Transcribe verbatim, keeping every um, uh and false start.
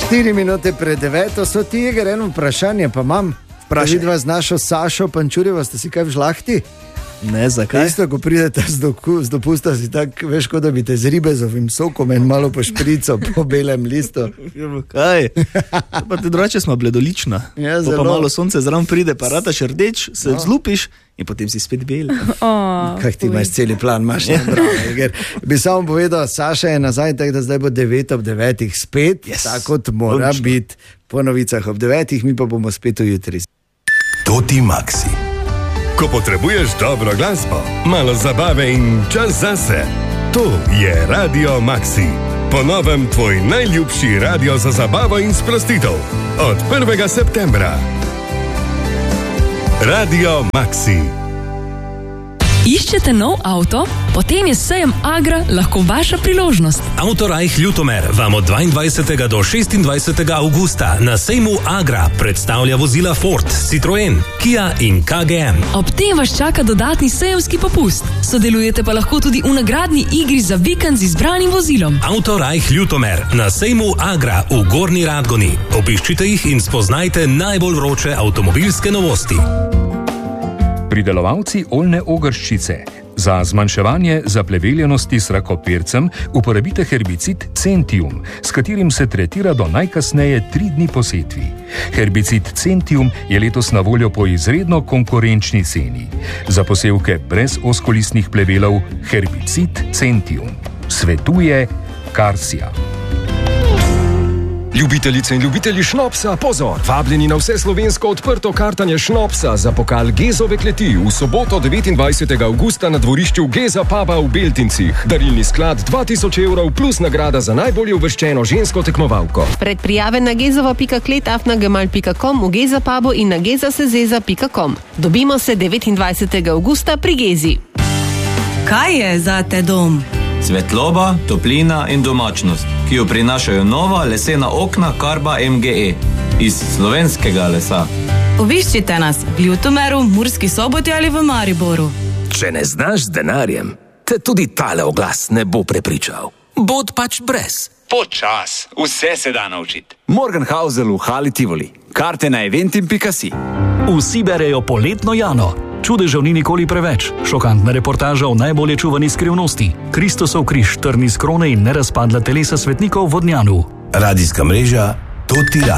Štiri minute pred deveto so ti, Jeger, eno vprašanje pa imam. Vidva z našo Sašo Pančurjevo, ste si kaj v žlahti? Ne, zakaj? Isto, ko pridete z, doku, z dopusta, si tako, veš, kot da bi te z ribezovim sokom in malo po šprico, po belem listu. Kaj? Pa te drugače smo bledolična. Ja, pa malo sonce zraven pride, pa rataš rdeč, se no. Zlupiš in potem si spet bel. Oh, Kaj ti imaš celi plan, imaš na dravo. Bi samo povedal, Saša je nazaj, tako da zdaj bo devet ob devetih spet, yes. Tako kot mora Lunčno. Biti po novicah ob devetih, mi pa bomo spet ujutri. Toti Maxi. Ko potrebuješ dobro glasbo, malo zabave in čas zase, to je Radio Maxi. Po novem tvoj najljubši radio za zabavo in sprostitev. Od prvega septembra. Radio Maxi. Iščete nov avto? Potem je sejem Agra lahko vaša priložnost. Autorajh Ljutomer vam od dvaindvajsetega do šestindvajsetega avgusta na sejmu Agra predstavlja vozila Ford, Citroen, Kia in K G M. Ob tem vas čaka dodatni sejemski popust. Sodelujete pa lahko tudi v nagradni igri za vikend z izbranim vozilom. Autorajh Ljutomer na sejmu Agra v Gornji Radgoni. Obiščite jih in spoznajte najbolj vroče avtomobilske novosti. Pridelovalci oljne ogrščice. Za zmanjševanje zapleveljenosti s rakopircem uporabite herbicid Centium, s katerim se tretira do najkasneje tri dni po setvi. Herbicid Centium je letos na voljo po izredno konkurenčni ceni. Za posevke brez ozkolistnih plevelov herbicid Centium. Svetuje Karsija. Ljubitelice in ljubitelji šnopsa, pozor! Vabljeni na vse slovensko odprto kartanje šnopsa za pokal Gezove kleti v soboto devetindvajsetega avgusta na dvorišču Geza Puba v Beltincih. Darilni sklad dva tisoč evrov plus nagrada za najbolje uvrščeno žensko tekmovalko. Predprijave na gezova pika klet afna gmail pika com, v Geza Pubu in na gezasezeza pika com. Dobimo se devetindvajsetega avgusta pri Gezi. Kaj je za te dom? Svetloba, toplina in domačnost, ki jo prinašajo nova lesena okna Karba M G E iz slovenskega lesa. Obiščite nas v Ljutomeru, Murski Soboti ali v Mariboru. Če ne znaš z denarjem, te tudi tale oglas ne bo prepričal. Bod pač brez. Počas, vse se da naučiti. Morgenhausel v Hali Tivoli. Karte na eventim pika si. Vsi berejo poletno Jano. Čudežev ni nikoli preveč. Šokantna reportaža o najbolje čuvani skrivnosti. Kristusov križ, trni z krone in nerazpadla telesa svetnikov v Vodnjanu. Radijska mreža Toti